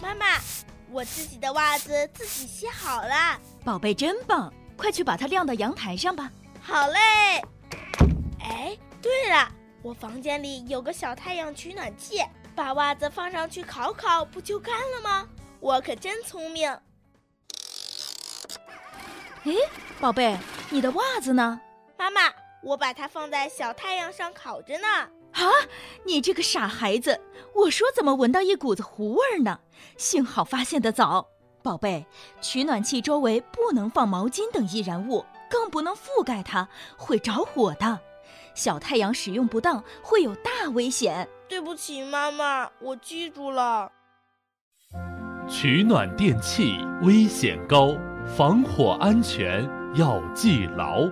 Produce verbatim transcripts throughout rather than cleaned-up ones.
妈妈，我自己的袜子自己洗好了。 宝贝真棒，快去把它晾到阳台上吧。 好嘞。哎，对了，我房间里有个小太阳取暖器，把袜子放上去烤烤，不就干了吗？我可真聪明。 诶，宝贝，你的袜子呢？ 妈妈，我把它放在小太阳上烤着呢。 啊，你这个傻孩子，我说怎么闻到一股子糊味呢？幸好发现得早。宝贝，取暖器周围不能放毛巾等易燃物，更不能覆盖它，会着火的。小太阳使用不当会有大危险。 对不起妈妈，我记住了。 取暖电器危险高，防火安全要记牢。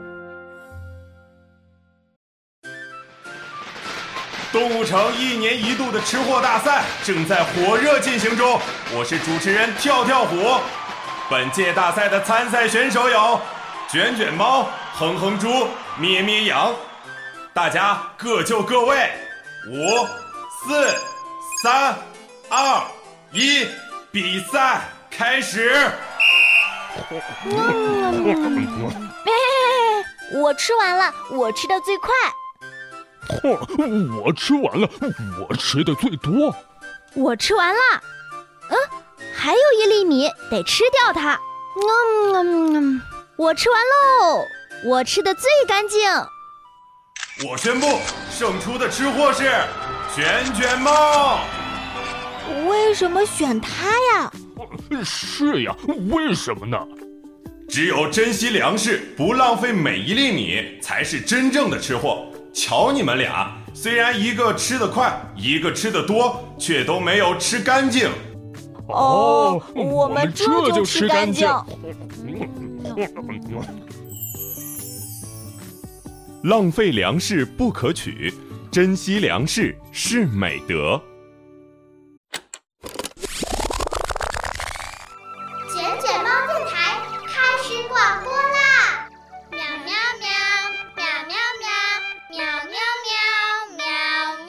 动物城一年一度的吃货大赛正在火热进行中，我是主持人跳跳虎。本届大赛的参赛选手有卷卷猫、哼哼猪、咩咩羊，大家各就各位。五、四、三、二、一，比赛开始。 我吃完了，我吃的最快。 我吃完了，我吃的最多。 我吃完了，嗯，还有一粒米，得吃掉它。嗯嗯嗯，我吃完喽，我吃的最干净。 我宣布，胜出的吃货是卷卷猫。 为什么选它呀？ 是呀，为什么呢？ 只有珍惜粮食，不浪费每一粒米，才是真正的吃货。瞧你们俩，虽然一个吃得快，一个吃得多，却都没有吃干净。 哦，我们这就吃干净。 浪费粮食不可取，珍惜粮食是美德。 卷卷猫电台开始广播啦！喵喵喵，喵喵喵，喵喵喵，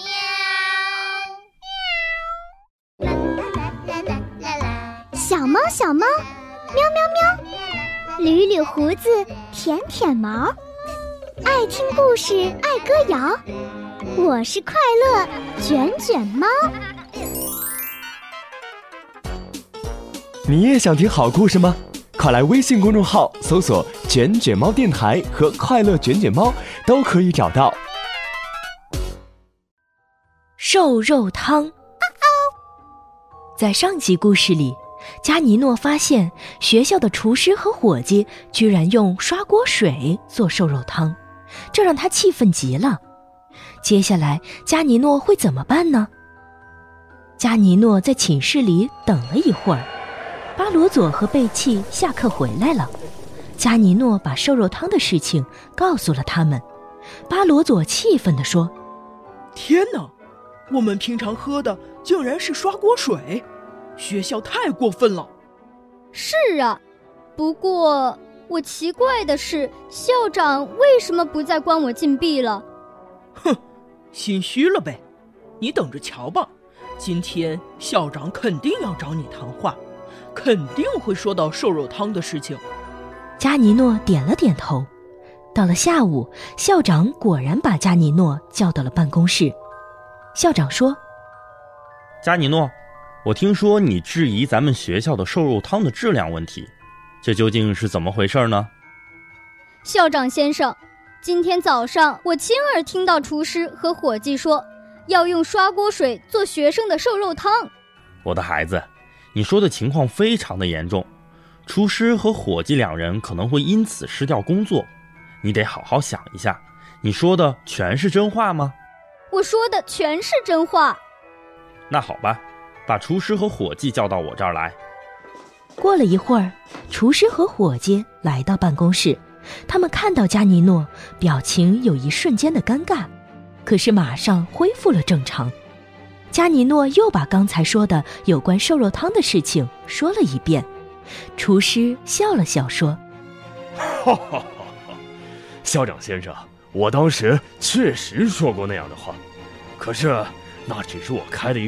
喵喵。啦啦啦啦啦！ 小猫小猫，喵喵喵，捋捋胡子，舔舔毛，爱听故事，爱歌谣。我是快乐卷卷猫。 你也想听好故事吗？快来微信公众号搜索卷卷猫电台和快乐卷卷猫，都可以找到。 瘦肉汤。在上集故事里，加尼诺发现学校的厨师和伙计居然用刷锅水做瘦肉汤，这让他气愤极了。接下来加尼诺会怎么办呢？加尼诺在寝室里等了一会儿，巴罗佐和贝契下课回来了。加尼诺把瘦肉汤的事情告诉了他们。巴罗佐气愤地说： 天哪，我们平常喝的竟然是刷锅水，学校太过分了。 是啊，不过我奇怪的是，校长为什么不再关我禁闭了？ 哼，心虚了呗。你等着瞧吧，今天校长肯定要找你谈话，肯定会说到瘦肉汤的事情。 加尼诺点了点头。到了下午，校长果然把加尼诺叫到了办公室。校长说： 加尼诺，我听说你质疑咱们学校的瘦肉汤的质量问题，这究竟是怎么回事呢？ 校长先生，今天早上我亲耳听到厨师和伙计说要用刷锅水做学生的瘦肉汤。 我的孩子，你说的情况非常的严重，厨师和伙计两人可能会因此失掉工作，你得好好想一下，你说的全是真话吗？ 我说的全是真话。 那好吧，把厨师和伙计叫到我这儿来。 过了一会儿，厨师和伙计来到办公室，他们看到加尼诺，表情有一瞬间的尴尬，可是马上恢复了正常。加尼诺又把刚才说的有关瘦肉汤的事情说了一遍。厨师笑了笑说： 哈哈哈哈，校长先生，我当时确实说过那样的话，可是那只是我开的一